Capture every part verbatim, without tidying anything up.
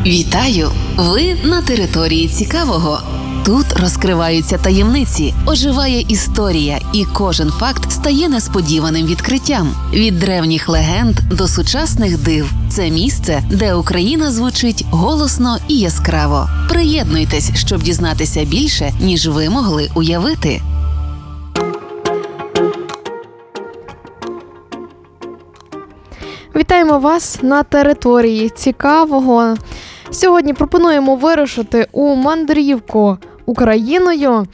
Вітаю! Ви на території цікавого. Тут розкриваються таємниці, оживає історія, і кожен факт стає несподіваним відкриттям. Від древніх легенд до сучасних див. Це місце, де Україна звучить голосно і яскраво. Приєднуйтесь, щоб дізнатися більше, ніж ви могли уявити. Вітаємо вас на території цікавого. Сьогодні пропонуємо вирушити у мандрівку Україною,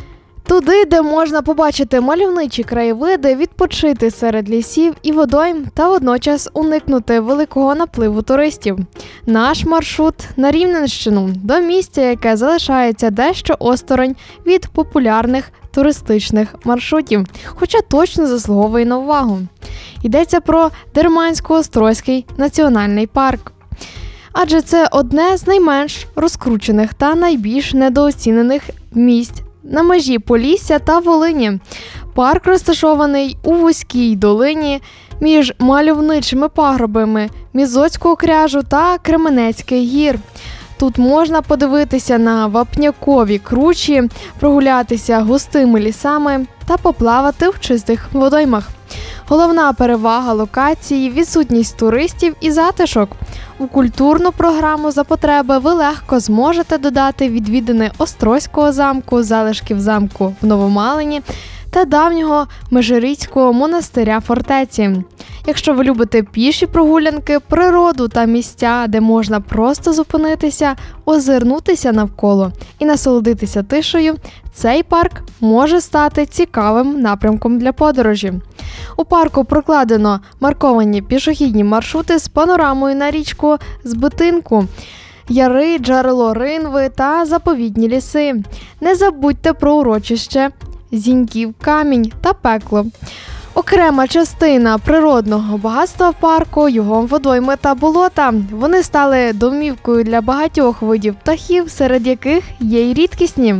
туди, де можна побачити мальовничі краєвиди, відпочити серед лісів і водойм та водночас уникнути великого напливу туристів. Наш маршрут на Рівненщину, до місця, яке залишається дещо осторонь від популярних туристичних маршрутів, хоча точно заслуговує на увагу. Йдеться про Дермансько-Острозький національний парк. Адже це одне з найменш розкручених та найбільш недооцінених місць на межі Полісся та Волині. Парк розташований у вузькій долині між мальовничими пагорбами Мізоцького кряжу та Кременецьких гір. Тут можна подивитися на вапнякові кручі, прогулятися густими лісами та поплавати в чистих водоймах. Головна перевага локації – відсутність туристів і затишок. У культурну програму за потреби ви легко зможете додати відвідини Острозького замку, залишків замку в Новомалині та давнього Межиріцького монастиря-фортеці. Якщо ви любите піші прогулянки, природу та місця, де можна просто зупинитися, озирнутися навколо і насолодитися тишею, цей парк може стати цікавим напрямком для подорожі. У парку прокладено марковані пішохідні маршрути з панорамою на річку Збитинку, яри, джерело Ринви та заповідні ліси. Не забудьте про урочище Зіньків камінь та пекло. Окрема частина природного багатства парку – його водойми та болота. Вони стали домівкою для багатьох видів птахів, серед яких є й рідкісні.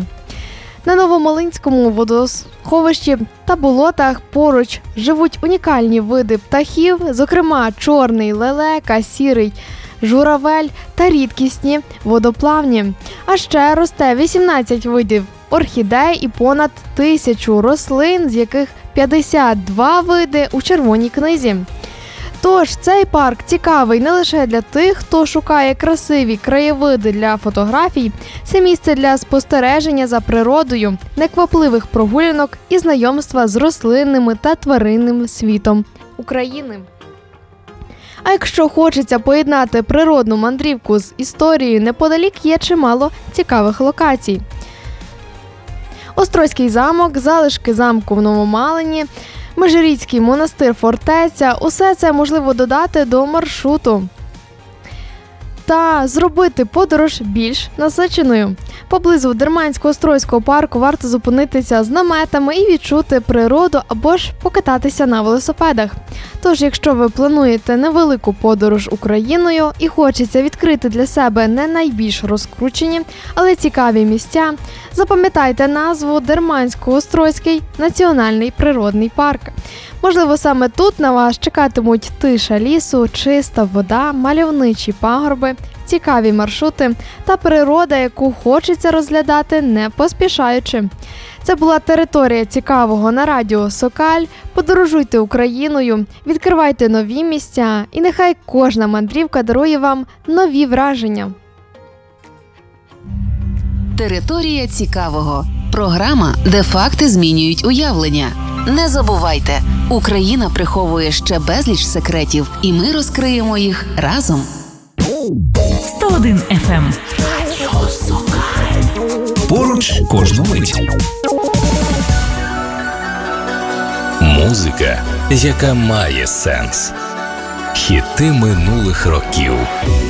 На Новомалинському водосховищі та болотах поруч живуть унікальні види птахів, зокрема чорний лелека, сірий журавель та рідкісні водоплавні. А ще росте вісімнадцять видів орхідей і понад тисячу рослин, з яких п'ятдесят два види у червоній книзі. Тож цей парк цікавий не лише для тих, хто шукає красиві краєвиди для фотографій, це місце для спостереження за природою, неквапливих прогулянок і знайомства з рослинним та тваринним світом України. А якщо хочеться поєднати природну мандрівку з історією, неподалік є чимало цікавих локацій. Острозький замок, залишки замку в Новомалині, Межиріцький монастир-фортеця – усе це можливо додати до маршруту та зробити подорож більш насиченою. Поблизу Дермансько-Острозького парку варто зупинитися з наметами і відчути природу або ж покататися на велосипедах. Тож, якщо ви плануєте невелику подорож Україною і хочеться відкрити для себе не найбільш розкручені, але цікаві місця, запам'ятайте назву Дермансько-Острозький національний природний парк. Можливо, саме тут на вас чекатимуть тиша лісу, чиста вода, мальовничі пагорби, цікаві маршрути та природа, яку хочеться розглядати не поспішаючи. Це була територія цікавого на радіо Сокаль. Подорожуйте Україною, відкривайте нові місця і нехай кожна мандрівка дарує вам нові враження. Територія цікавого. Програма, де факти змінюють уявлення. Не забувайте, Україна приховує ще безліч секретів, і ми розкриємо їх разом. сто один еф ем. Поруч кожну мить. Музика, яка має сенс. Хіти минулих років.